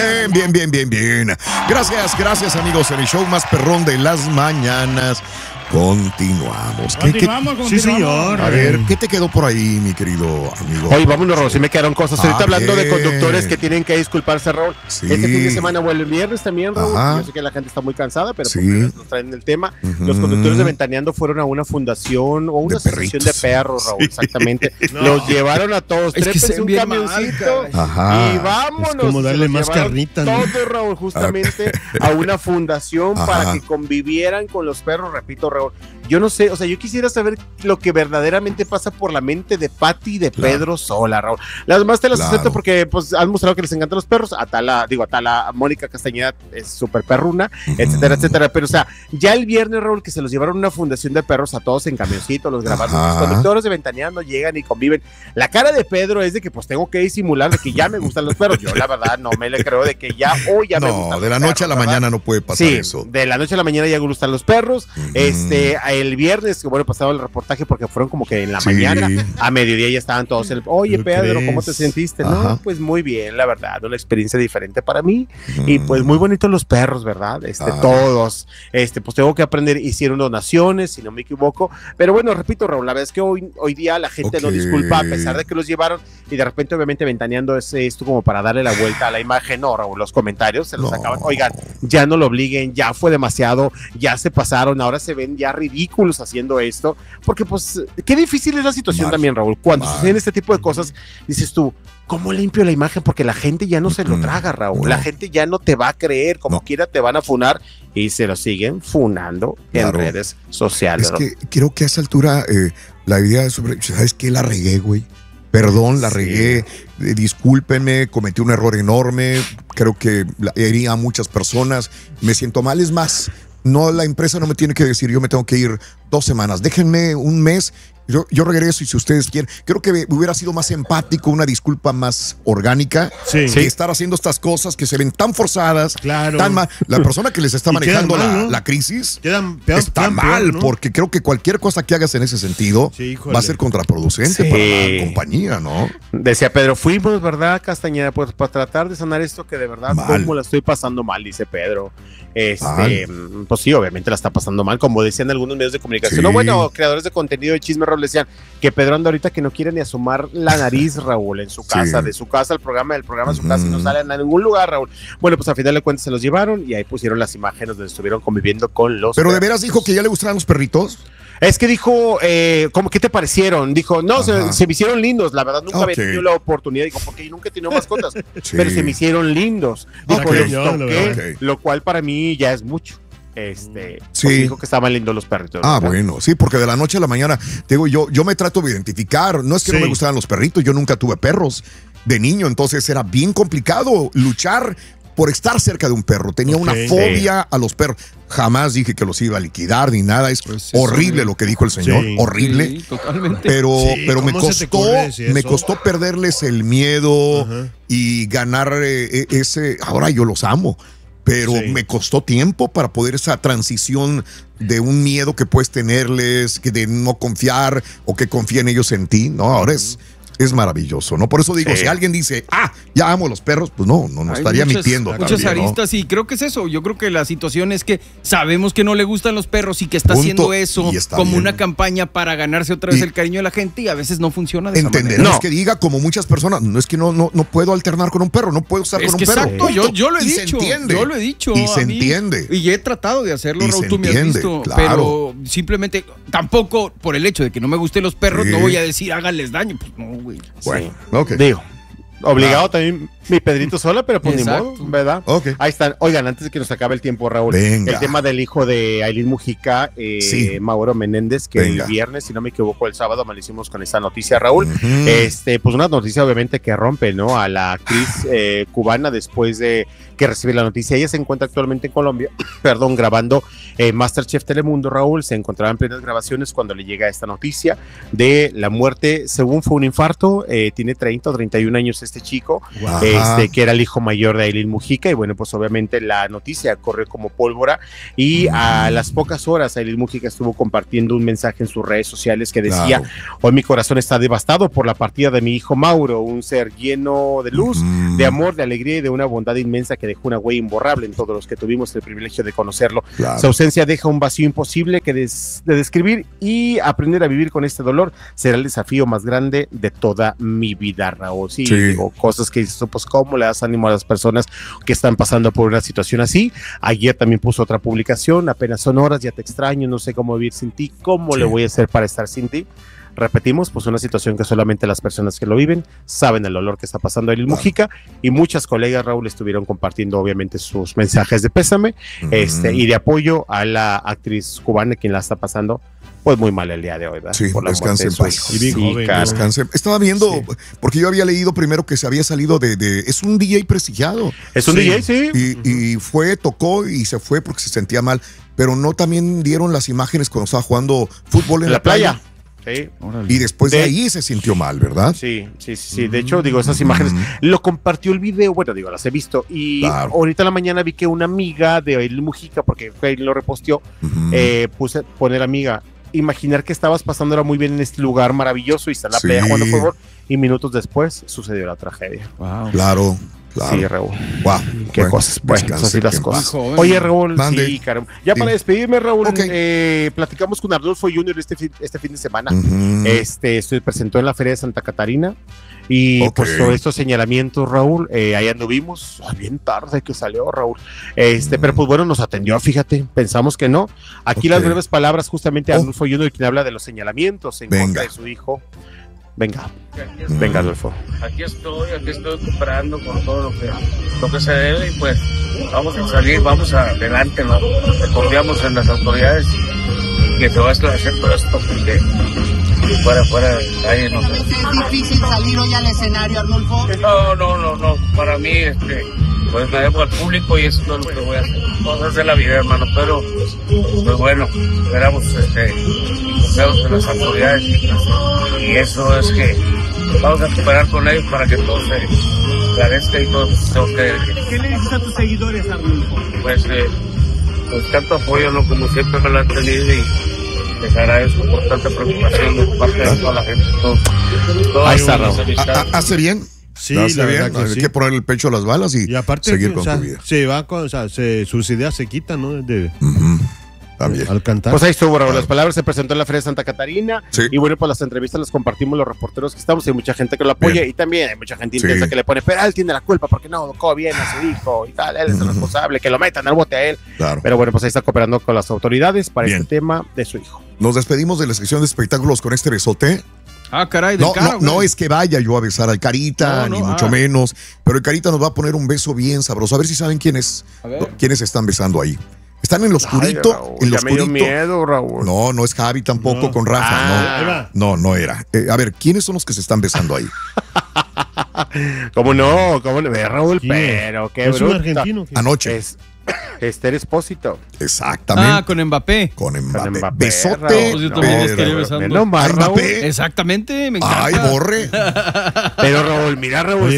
Bien. Gracias, amigos, en el show más perrón de las mañanas. Continuamos. Continuamos. Sí, señor. A ver, ¿qué te quedó por ahí, mi querido amigo? Oye, vámonos, Raúl, sí me quedaron cosas. Ahorita hablando de bien. conductores que tienen que disculparse, Raúl. Sí. Este fin de semana o el viernes también, Raúl. Ajá. Yo sé que la gente está muy cansada, pero Sí. pues nos traen el tema. Los conductores de Ventaneando fueron a una fundación o una De asociación de perritos. perros, Raúl, exactamente. No. Los llevaron a todos. Es que Trépense se un ven bien camioncito mal, Ajá. y vámonos. Es como darle Se los más llevaron carnita, ¿no? todos, Raúl, justamente a una fundación Ajá. para que convivieran con los perros. Repito, Raúl, yo no sé, o sea, yo quisiera saber lo que verdaderamente pasa por la mente de Pati y de Claro. Pedro sola, Raúl. Las demás te las Claro. acepto porque pues han mostrado que les encantan los perros. Atala Mónica Castañeda es súper perruna, etcétera. Pero, o sea, ya el viernes, Raúl, que se los llevaron a una fundación de perros a todos en camioncito, los grabaron. Ajá. Los conductores de Ventaneando llegan y conviven. La cara de Pedro es de que pues tengo que disimular de que ya me gustan los perros. Yo, la verdad, no me le creo de que ya hoy ya me gustan No, los de la perros, noche a la ¿verdad? mañana no puede pasar Sí, eso. de la noche a la mañana ya gustan los perros. El viernes, que bueno, pasaba el reportaje porque fueron como que en la Sí. mañana, a mediodía ya estaban todos. Oye, ¿Qué Pedro, crees? ¿cómo te sentiste? Ajá. No, pues muy bien, la verdad, una experiencia diferente para mí. Y pues muy bonitos los perros, ¿verdad? Todos. Pues tengo que aprender, hicieron donaciones, si no me equivoco. Pero bueno, repito, Raúl, la verdad es que hoy día la gente no Ok. disculpa a pesar de que los llevaron y de repente, obviamente, Ventaneando es esto como para darle la vuelta a la imagen. No, Raúl, los comentarios se los No. acaban. Oigan, ya no lo obliguen, ya fue demasiado, ya se pasaron, ahora se ven ya ridículos haciendo esto, porque pues qué difícil es la situación Mal. también, Raúl. Cuando Mal. suceden este tipo de cosas, dices tú, ¿cómo limpio la imagen? Porque la gente ya no se lo traga, Raúl. No. La gente ya no te va a creer, como No. quiera te van a funar y se lo siguen funando Claro. en redes sociales. Es Raúl. que creo que a esa altura la idea es sobre, ¿sabes qué? La regué, güey. Perdón, la regué. Discúlpenme, cometí un error enorme. Creo que herí a muchas personas. Me siento mal. Es más, no, la empresa no me tiene que decir, yo me tengo que ir 2 semanas. Déjenme un mes. Yo regreso y si ustedes quieren, creo que hubiera sido más empático, una disculpa más orgánica, Sí. que estar haciendo estas cosas que se ven tan forzadas, Claro. tan mal. La persona que les está Y quedan manejando mal, ¿no? la crisis Quedan está peor, mal, ¿no? porque creo que cualquier cosa que hagas en ese sentido Sí, híjole. va a ser contraproducente Sí. para la compañía, ¿no? Decía Pedro, fuimos, ¿verdad, Castañeda? Pues para tratar de sanar esto que de verdad, Mal. como la estoy pasando mal, dice Pedro. Mal. Pues sí, obviamente la está pasando mal, como decían algunos medios de comunicación. Sí. No, bueno, creadores de contenido de Chisme Raúl decían que Pedro anda ahorita que no quiere ni asomar la nariz, Raúl, en su casa, Sí. de su casa al programa, del programa a su casa, y no salen a ningún lugar, Raúl. Bueno, pues al final de cuentas se los llevaron y ahí pusieron las imágenes donde estuvieron conviviendo con los Pero de perros. veras dijo que ya le gustaban los perritos. Es que dijo, ¿qué te parecieron? Dijo, no, Ajá. se me hicieron lindos. La verdad, nunca había Ok. tenido la oportunidad. Dijo, porque yo nunca he tenido mascotas. Sí. Pero se me hicieron lindos. Dijo, Ok, los yo lo toqué, veo. Ok. lo cual para mí ya es mucho. Sí. Porque dijo que estaban lindos los perritos. Ah, ¿verdad? bueno, sí, porque de la noche a la mañana, te digo, yo me trato de identificar. No es que no Sí. me gustaban los perritos, yo nunca tuve perros de niño, entonces era bien complicado luchar por estar cerca de un perro. Tenía Ok. una fobia a los perros. Jamás dije que los iba a liquidar ni nada. Es Pues sí, horrible sí. lo que dijo el señor, Sí. horrible. Sí, totalmente. Pero, Sí, pero me ¿cómo se te costó, ocurre decir me eso? costó perderles el miedo Ajá. y ganar ese. Ahora yo los amo, pero Sí. me costó tiempo para poder esa transición de un miedo que puedes tenerles, que de no confiar o que confíen ellos en ti. No, ahora es maravilloso, ¿no? Por eso digo, Sí. si alguien dice, ya amo a los perros, pues no Hay estaría muchas- mintiendo. Muchas también, ¿no? aristas y creo que es eso. Yo creo que la situación es que sabemos que no le gustan los perros y que está Punto. haciendo eso Y está como bien. una campaña para ganarse otra vez Y- el cariño de la gente y a veces no funciona de esa Entenderás manera. que diga como muchas personas, no es que no puedo alternar con un perro, no puedo estar Es con que un perro. exacto, punto. yo lo he Y se dicho. entiende. Yo lo he dicho. Y se a mí, entiende. Y he tratado de hacerlo, Y Raúl, se tú me has entiende, visto. claro. Pero simplemente, tampoco por el hecho de que no me gusten los perros, Sí. no voy a decir háganles daño. Pues no, güey. Bueno, ok. Digo, obligado también mi Pedrito sola, pero pues Exacto. ni modo, ¿verdad? Ok. Ahí están. Oigan, antes de que nos acabe el tiempo, Raúl, Venga. el tema del hijo de Ailín Mujica, Sí. Mauro Menéndez, que Venga. el viernes, si no me equivoco, el sábado amanecimos con esta noticia, Raúl. Ujú. Pues una noticia obviamente que rompe, ¿no? A la actriz cubana después de que recibe la noticia. Ella se encuentra actualmente en Colombia, perdón, grabando Masterchef Telemundo, Raúl. Se encontraba en plenas grabaciones cuando le llega esta noticia de la muerte, según fue un infarto. Tiene 30 o 31 años este chico, Ajá. que era el hijo mayor de Aileen Mujica, y bueno, pues obviamente la noticia corrió como pólvora, y a las pocas horas Aileen Mujica estuvo compartiendo un mensaje en sus redes sociales que decía: hoy mi corazón está devastado por la partida de mi hijo Mauro, un ser lleno de luz, de amor, de alegría y de una bondad inmensa que dejó una huella imborrable en todos los que tuvimos el privilegio de conocerlo. Su ausencia deja un vacío imposible de describir, y aprender a vivir con este dolor será el desafío más grande de toda mi vida, Raúl. Sí. Digo, cosas que dices, pues cómo le das ánimo a las personas que están pasando por una situación así. Ayer también puso otra publicación: apenas son horas, ya te extraño, no sé cómo vivir sin ti, cómo le voy a hacer para estar sin ti. Repetimos, pues una situación que solamente las personas que lo viven saben el dolor que está pasando a Aileen Mujica, y muchas colegas, Raúl, estuvieron compartiendo obviamente sus mensajes de pésame y de apoyo a la actriz cubana, quien la está pasando pues muy mal el día de hoy, ¿verdad? Sí, por la descanse en paz. Descanse. Estaba viendo, porque yo había leído primero que se había salido es un DJ prestigiado. Es un DJ, sí. Y tocó y se fue porque se sentía mal, pero no también dieron las imágenes cuando estaba jugando fútbol en la playa. Sí. Y después de ahí se sintió mal, ¿verdad? Sí. De hecho, digo, esas imagenes lo compartió el video, bueno, digo, las he visto, y ahorita en la mañana vi que una amiga de Aileen Mujica, porque Aileen lo reposteó, puse poner amiga, imaginar que estabas pasándola muy bien en este lugar maravilloso y está en la playa jugando fútbol, y minutos después sucedió la tragedia. Claro. Sí, Raúl. Wow. Qué cosas. Bueno, así las cosas. Oye, Raúl, sí, caramba. Ya para despedirme, Raúl, platicamos con Arnulfo Jr. este fin de semana. Se presentó en la Feria de Santa Catarina. Y pues sobre estos señalamientos, Raúl, ahí anduvimos, bien tarde que salió, Raúl. Pero pues bueno, nos atendió, fíjate, pensamos que no. Aquí las breves palabras justamente de Arnulfo Jr., quien habla de los señalamientos en contra de su hijo. Venga, Adolfo. Aquí estoy cooperando con todo lo que se debe, y pues vamos a salir, vamos adelante, ¿no? Confiamos en las autoridades y que te va a esclarecer todo esto, porque fuera ahí no. ¿Es difícil salir hoy al escenario, Arnulfo? No, para mí, pues me debo al público y eso es todo lo que voy a hacer. Cosas de la vida, hermano, pero pues bueno, esperamos confiados en las autoridades, y eso es que vamos a cooperar con ellos para que todo se esclarezca y todo que... ¿Qué le dices a tus seguidores, Arnulfo? Pues tanto apoyo, ¿no? Como siempre me lo han tenido, y les agradezco por tanta preocupación de parte de toda la gente. Ahí está, Raúl. ¿Hace bien? Sí, la verdad que hay que poner el pecho a las balas y aparte seguir con tu vida. Se va, sus ideas se quitan, ¿no? También. Al cantar. Pues ahí estuvo, Raúl. Las palabras se presentó en la Feria de Santa Catarina. Y bueno, pues las entrevistas las compartimos los reporteros que estamos. Hay mucha gente que lo apoya, y también hay mucha gente intensa que le pone, pero él tiene la culpa porque no educó bien a su hijo y tal. Él es el responsable, que lo metan al bote a él. Pero bueno, pues ahí está cooperando con las autoridades para este tema de su hijo. Nos despedimos de la sección de espectáculos con este besote. Caray, no es que vaya yo a besar al Carita, ni mucho menos, pero el Carita nos va a poner un beso bien sabroso. A ver si saben quiénes están besando ahí. Están en lo oscurito. Raúl, en lo oscurito. Me dio miedo, Raúl. No es Javi tampoco con Rafa. No era. A ver, ¿quiénes son los que se están besando ahí? ¿Cómo no? Raúl, pero qué bruto. ¿Es un argentino? Anoche. Esther Espósito. Exactamente. Con Mbappé. Con Mbappé. Besote. Yo también estaría besando. Mbappé. Exactamente, me encanta. Ay, borre. Pero Raúl, mira, Raúl,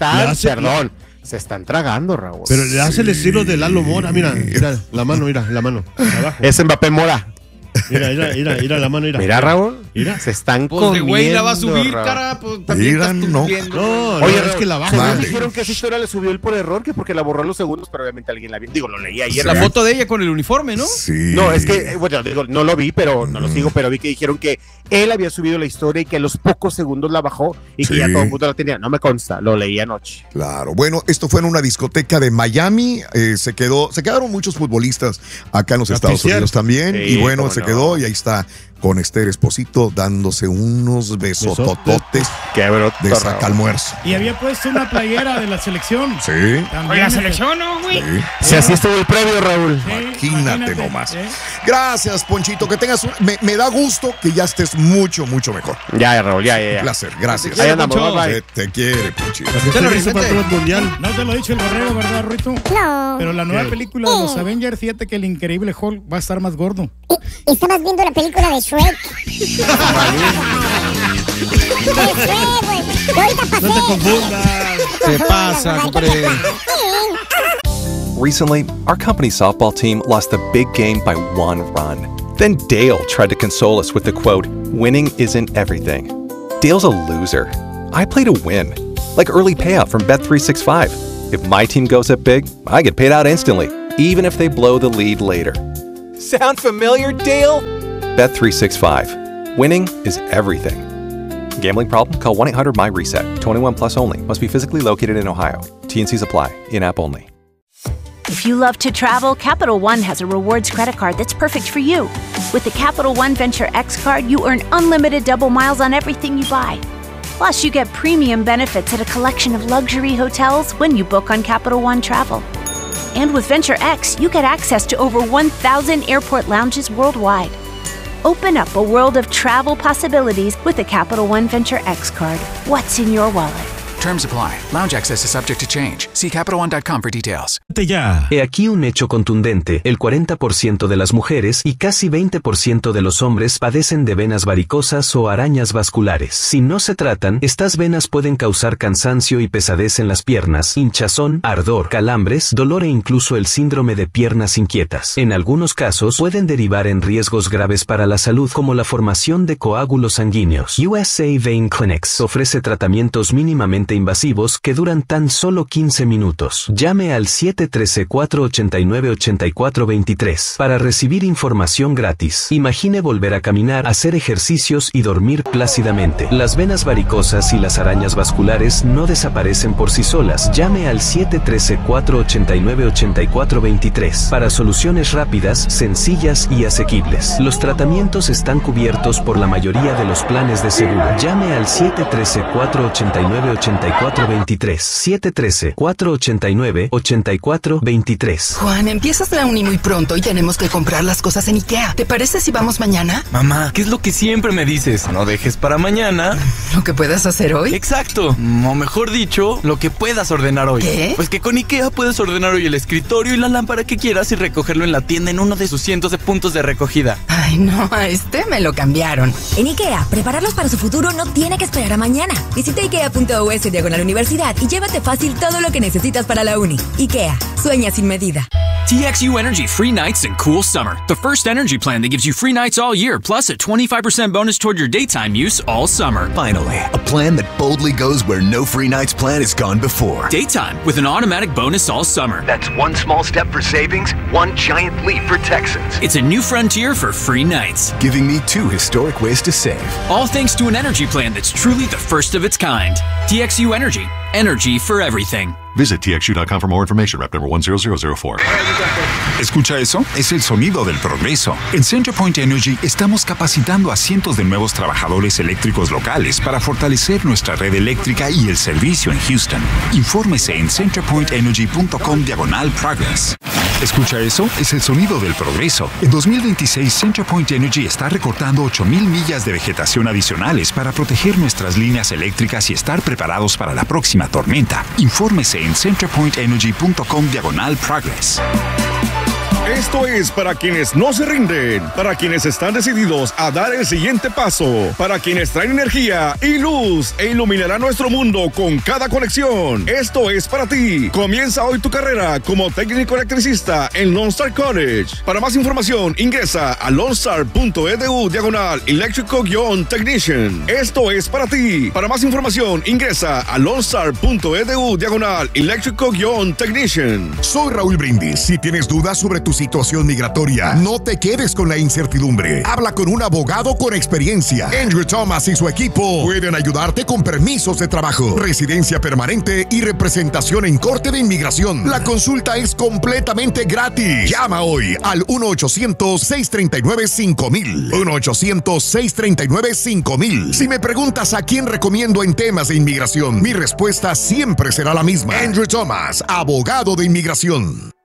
se están tragando, Raúl. Pero le hace el estilo de Lalo Mora. Mira, la mano. Abajo. Es Mbappé Mora. Mira la mano, Mira, Raúl. Mira. Se están comiendo. Pues de güey la va a subir, cara. Pues también estás no. Oye, es que la baja. Según dijeron que esa historia le subió él por error, que porque la borró los segundos, pero obviamente alguien la vio. Digo, lo leí ayer. La foto de ella con el uniforme, ¿no? Sí. No, es que, bueno, digo, no lo vi, pero no lo sigo, pero vi que dijeron que él había subido la historia y que a los pocos segundos la bajó y que ya todo el mundo la tenía. No me consta, lo leí anoche. Claro. Bueno, esto fue en una discoteca de Miami. Se quedaron muchos futbolistas acá en los Estados Unidos también. Y bueno, se quedó y ahí está con Esther Esposito dándose unos besotototes de sacalmuerzo. Y había puesto una playera de la selección. Sí. Oye, la selección, ¿no, güey? Si así estuvo el previo, Raúl. Imagínate nomás. Gracias, Ponchito. Que tengas me da gusto que ya estés mucho mejor. Ya, Raúl, ya. Un placer, gracias. Ahí andamos, bye. Te quiere, Ponchito. Mundial. No te lo ha dicho el Borrego, ¿verdad, Ruito? No. Pero la nueva película de los Avengers, fíjate que el Increíble Hulk va a estar más gordo. Y estabas viendo la película de Shrek. De Shrek, güey. No te confundas. Se pasa, compadre. Recently, our company softball team lost the big game by 1 run. Then Dale tried to console us with the quote, "Winning isn't everything." Dale's a loser. I play to win. Like early payout from Bet365. If my team goes up big, I get paid out instantly, even if they blow the lead later. Sound familiar, Dale? Bet365. Winning is everything. Gambling problem? Call 1-800-MY-RESET. 21 plus only. Must be physically located in Ohio. T&Cs apply. In-app only. If you love to travel, Capital One has a rewards credit card that's perfect for you. With the Capital One Venture X card, you earn unlimited double miles on everything you buy. Plus, you get premium benefits at a collection of luxury hotels when you book on Capital One Travel. And with Venture X, you get access to over 1,000 airport lounges worldwide. Open up a world of travel possibilities with the Capital One Venture X card. What's in your wallet? Terms apply. Lounge access is subject to change. See CapitalOne.com for details. Ya. He aquí un hecho contundente. El 40% de las mujeres y casi 20% de los hombres padecen de venas varicosas o arañas vasculares. Si no se tratan, estas venas pueden causar cansancio y pesadez en las piernas, hinchazón, ardor, calambres, dolor e incluso el síndrome de piernas inquietas. En algunos casos pueden derivar en riesgos graves para la salud como la formación de coágulos sanguíneos. USA Vein Clinics ofrece tratamientos mínimamente invasivos que duran tan solo 15 minutos. Llame al 713-489-8423 para recibir información gratis. Imagine volver a caminar, hacer ejercicios y dormir plácidamente. Las venas varicosas y las arañas vasculares no desaparecen por sí solas. Llame al 713-489-8423 para soluciones rápidas, sencillas y asequibles. Los tratamientos están cubiertos por la mayoría de los planes de seguro. Llame al 713-489-8423. 713-489-8423. Juan, empiezas la uni muy pronto y tenemos que comprar las cosas en IKEA. ¿Te parece si vamos mañana? Mamá, ¿qué es lo que siempre me dices? No dejes para mañana ¿lo que puedas hacer hoy? Exacto, o mejor dicho, lo que puedas ordenar hoy. ¿Qué? Pues que con IKEA puedes ordenar hoy el escritorio y la lámpara que quieras y recogerlo en la tienda en uno de sus cientos de puntos de recogida. Ay, no, a este me lo cambiaron. En IKEA, prepararlos para su futuro no tiene que esperar a mañana. Visita IKEA.us/universidad y llévate fácil todo lo que necesitas para la uni. IKEA, sueña sin medida. TXU Energy free nights and cool summer. The first energy plan that gives you free nights all year, plus a 25% bonus toward your daytime use all summer. Finally, a plan that boldly goes where no free nights plan has gone before. Daytime with an automatic bonus all summer. That's one small step for savings, one giant leap for Texans. It's a new frontier for free nights, giving me 2 historic ways to save. All thanks to an energy plan that's truly the first of its kind. TXU Energy. Energy for everything. Visit TXU.com for more information. Rep number 10004. ¿Escucha eso? Es el sonido del progreso. En CenterPoint Energy estamos capacitando a cientos de nuevos trabajadores eléctricos locales para fortalecer nuestra red eléctrica y el servicio en Houston. Infórmese en centerpointenergy.com/progress. ¿Escucha eso? Es el sonido del progreso. En 2026, CenterPoint Energy está recortando 8,000 millas de vegetación adicionales para proteger nuestras líneas eléctricas y estar preparados para la próxima tormenta. Infórmese en centerpointenergy.com/progress. Esto es para quienes no se rinden, para quienes están decididos a dar el siguiente paso, para quienes traen energía y luz e iluminarán nuestro mundo con cada conexión. Esto es para ti. Comienza hoy tu carrera como técnico electricista en Lone Star College. Para más información, ingresa a lonestar.edu/electrical-technician. Esto es para ti. Para más información, ingresa a lonestar.edu/electrical-technician. Soy Raúl Brindis. Si tienes dudas sobre tu situación migratoria, no te quedes con la incertidumbre. Habla con un abogado con experiencia. Andrew Thomas y su equipo pueden ayudarte con permisos de trabajo, residencia permanente y representación en corte de inmigración. La consulta es completamente gratis. Llama hoy al 1-800-639-5000. 1-800-639-5000. Si me preguntas a quién recomiendo en temas de inmigración, mi respuesta siempre será la misma. Andrew Thomas, abogado de inmigración.